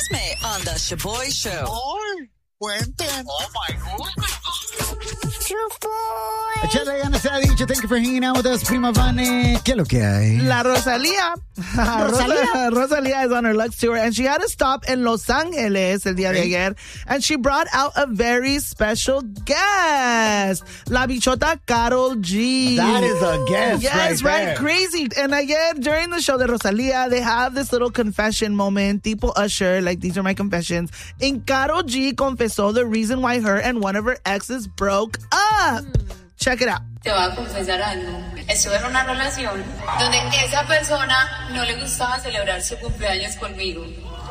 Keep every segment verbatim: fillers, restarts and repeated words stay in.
chisme on the Shaboy Show. Ay, cuenten. Oh, my God. Échale ganas, se ha dicho. Thank you for hanging out with us, Prima Vane. ¿Qué es lo que hay? La Rosalía. Rosalía. Rosalía is on her Lux tour, and she had to stop in Los Angeles el día de ayer, and she brought out a very special guest, la bichota Karol G. That is a guest Yes, right right, there. crazy. And ayer, during the show de Rosalía, they have this little confession moment, tipo Usher, like, these are my confessions. And Karol G confesó the reason why her and one of her exes broke up. Check it out. Te voy a confesar algo. Estuve en una relación donde esa persona no le gustaba celebrar su cumpleaños conmigo.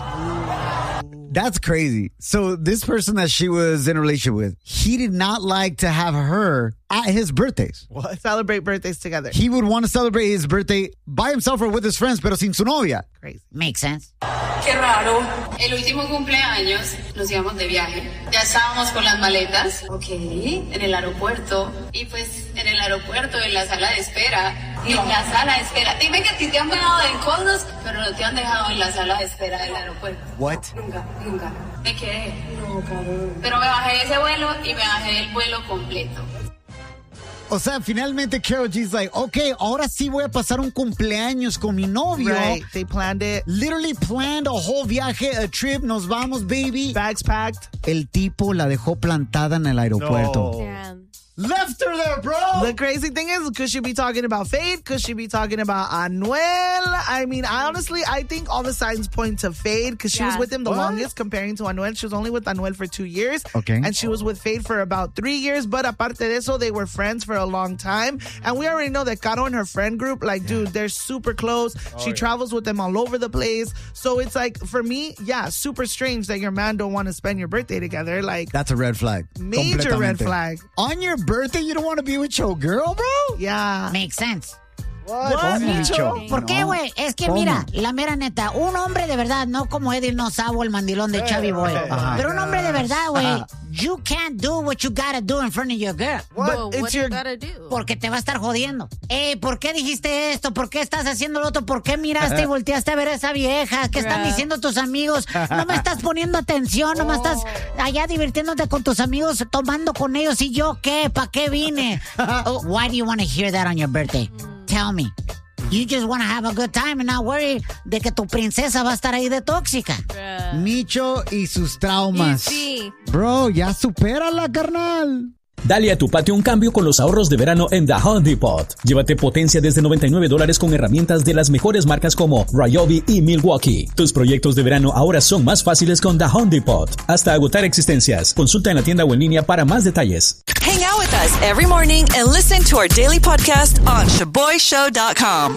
That's crazy. So this person that she was in a relationship with, he did not like to have her at his birthdays. What? Celebrate birthdays together. He would want to celebrate his birthday by himself or with his friends, pero sin su novia. Crazy. Makes sense. Qué raro. El último cumpleaños nos íbamos de viaje. Ya estábamos con las maletas. Ok. En el aeropuerto. Y pues en el aeropuerto, en la sala de espera. Y en la sala de espera. Dime que a ti te han pegado de cosas, pero no te han dejado en la sala de espera del aeropuerto. What? Nunca, nunca. Me quedé. No, cabrón. Pero me bajé de ese vuelo y me bajé del vuelo completo. O sea, finalmente Karol G's like, okay, ahora sí voy a pasar un cumpleaños con mi novio. Right. They planned it. Literally planned a whole viaje, a trip, nos vamos, baby. Bags packed. El tipo la dejó plantada en el aeropuerto. No. Yeah. Left her there, bro. The crazy thing is, could she be talking about Fade? Could she be talking about Anuel? I mean, I honestly, I think all the signs point to Fade because she Yes. was with him the What? longest comparing to Anuel. She was only with Anuel for two years. Okay. And she was with Fade for about three years. But aparte de eso, they were friends for a long time. And we already know that Caro and her friend group, like, dude, they're super close. she yeah. travels with them all over the place. So it's like, for me, yeah, super strange that your man don't want to spend your birthday together. Like, That's a red flag. major red Completamente. flag. On your birthday, you don't want to be with your girl, bro? Yeah. Makes sense. What? ¿Cómo, bicho? ¿Por qué, güey? Es que ¿Cómo? mira, la mera neta, un hombre de verdad, no como Eddie No Sabo, el mandilón de Chavi Boy, Ajá. pero un hombre de verdad, güey, Ajá. you can't do what you gotta do in front of your girl. Whoa, it's what do your- you gotta do? Porque te va a estar jodiendo. Eh, ¿por qué dijiste esto? ¿Por qué estás haciendo lo otro? ¿Por qué miraste y volteaste a ver a esa vieja? ¿Qué están Bruh. diciendo tus amigos? No me estás poniendo atención, no me estás allá divirtiéndote con tus amigos, tomando con ellos. ¿Y yo qué? ¿Para qué vine? Oh, why do you want to hear that on your birthday? Tell me. You just want to have a good time and not worry de que tu princesa va a estar ahí de tóxica. Bruh. Micho y sus traumas. Y sí. Bro, ya supérala, carnal. Dale a tu patio un cambio con los ahorros de verano en The Home Depot. Llévate potencia desde noventa y nueve dólares con herramientas de las mejores marcas como Ryobi y Milwaukee. Tus proyectos de verano ahora son más fáciles con The Home Depot. Hasta agotar existencias. Consulta en la tienda o en línea para más detalles. Hang out with us every morning and listen to our daily podcast on shaboy show dot com.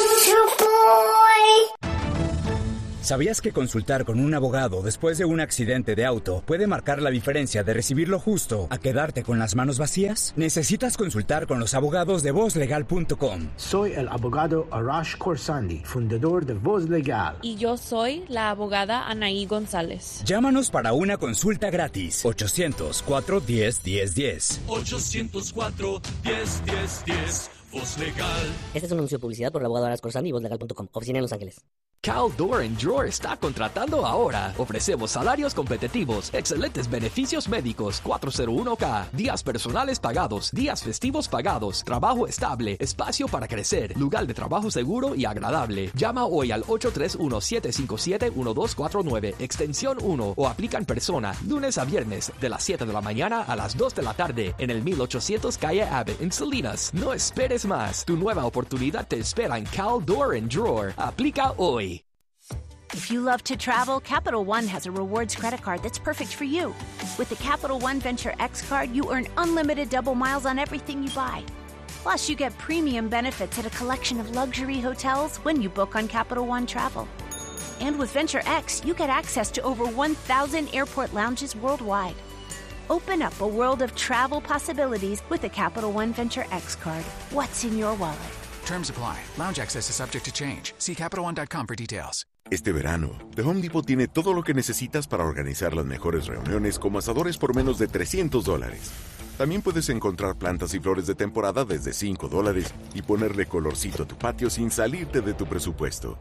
¿Sabías que consultar con un abogado después de un accidente de auto puede marcar la diferencia de recibir lo justo a quedarte con las manos vacías? Necesitas consultar con los abogados de voz legal punto com. Soy el abogado Arash Khorsandi, fundador de Voz Legal. Y yo soy la abogada Anaí González. Llámanos para una consulta gratis. ochocientos, cuatro uno cero, uno cero uno cero. ochocientos cuatro, diez, diez, diez. Voz Legal. Este es un anuncio de publicidad por el abogado Arash Khorsandi y voz legal punto com. Oficina en Los Ángeles. Cal Door and Drawer está contratando ahora. Ofrecemos salarios competitivos, excelentes beneficios médicos, cuatro cero uno K, días personales pagados, días festivos pagados, trabajo estable, espacio para crecer, lugar de trabajo seguro y agradable. Llama hoy al ocho tres uno, siete cinco siete, uno dos cuatro nueve, extensión uno, o aplica en persona, lunes a viernes, de las siete de la mañana a las dos de la tarde, en el mil ochocientos Calle Abbott, en Salinas. No esperes más. Tu nueva oportunidad te espera en Cal Door and Drawer. Aplica hoy. If you love to travel, Capital One has a rewards credit card that's perfect for you. With the Capital One Venture X card, you earn unlimited double miles on everything you buy. Plus, you get premium benefits at a collection of luxury hotels when you book on Capital One Travel. And with Venture X, you get access to over one thousand airport lounges worldwide. Open up a world of travel possibilities with the Capital One Venture X card. What's in your wallet? Terms apply. Lounge access is subject to change. See Capital One dot com for details. Este verano, The Home Depot tiene todo lo que necesitas para organizar las mejores reuniones como asadores por menos de trescientos dólares. También puedes encontrar plantas y flores de temporada desde cinco dólares y ponerle colorcito a tu patio sin salirte de tu presupuesto.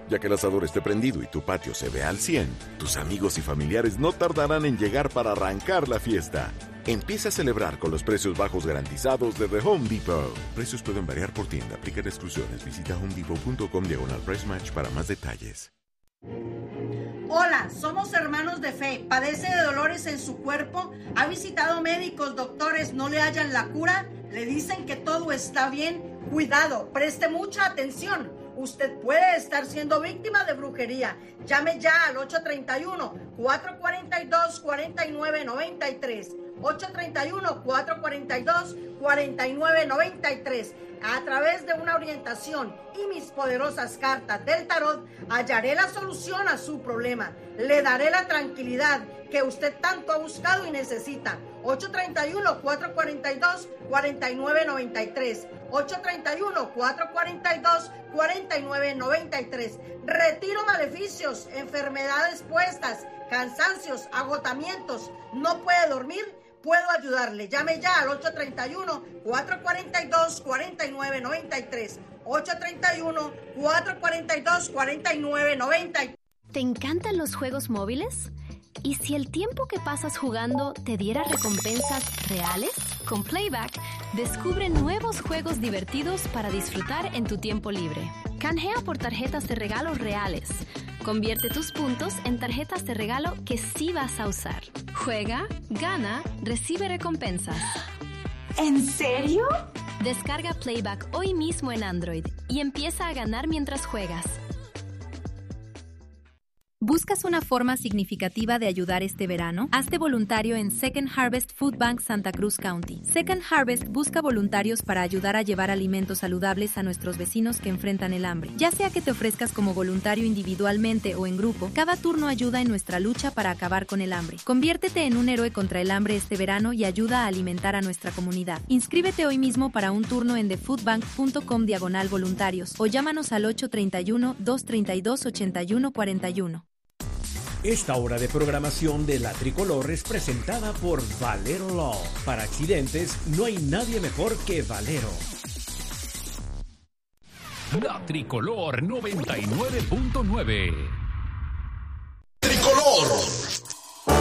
Ya que el asador esté prendido y tu patio se ve al cien, tus amigos y familiares no tardarán en llegar para arrancar la fiesta. Empieza a celebrar con los precios bajos garantizados de The Home Depot. Precios pueden variar por tienda. Aplican exclusiones. Visita homedepot.com diagonal price match para más detalles. Hola, somos hermanos de fe. ¿Padece de dolores en su cuerpo? ¿Ha visitado médicos, doctores, no le hallan la cura? ¿Le dicen que todo está bien? Cuidado, preste mucha atención. Usted puede estar siendo víctima de brujería. Llame ya al ocho tres uno, cuatro cuatro dos, cuatro nueve nueve tres. ocho tres uno, cuatro cuatro dos, cuatro nueve nueve tres. A través de una orientación y mis poderosas cartas del tarot, hallaré la solución a su problema. Le daré la tranquilidad que usted tanto ha buscado y necesita. ocho tres uno, cuatro cuatro dos, cuatro nueve nueve tres. ocho tres uno, cuatro cuatro dos, cuatro nueve nueve tres. Retiro maleficios, enfermedades puestas, cansancios, agotamientos. ¿No puede dormir? Puedo ayudarle. Llame ya al ocho tres uno, cuatro cuatro dos, cuatro nueve nueve tres. ocho tres uno, cuatro cuatro dos, cuatro nueve nueve tres. ¿Te encantan los juegos móviles? ¿Y si el tiempo que pasas jugando te diera recompensas reales? Con Playback, descubre nuevos juegos divertidos para disfrutar en tu tiempo libre. Canjea por tarjetas de regalo reales. Convierte tus puntos en tarjetas de regalo que sí vas a usar. Juega, gana, recibe recompensas. ¿En serio? Descarga Playback hoy mismo en Android y empieza a ganar mientras juegas. ¿Buscas una forma significativa de ayudar este verano? Hazte voluntario en Second Harvest Food Bank Santa Cruz County. Second Harvest busca voluntarios para ayudar a llevar alimentos saludables a nuestros vecinos que enfrentan el hambre. Ya sea que te ofrezcas como voluntario individualmente o en grupo, cada turno ayuda en nuestra lucha para acabar con el hambre. Conviértete en un héroe contra el hambre este verano y ayuda a alimentar a nuestra comunidad. Inscríbete hoy mismo para un turno en thefoodbank.com diagonal voluntarios o llámanos al ocho tres uno, dos tres dos, ocho uno cuatro uno. Esta hora de programación de La Tricolor es presentada por Valero Law. Para accidentes, no hay nadie mejor que Valero. La Tricolor noventa y nueve punto nueve.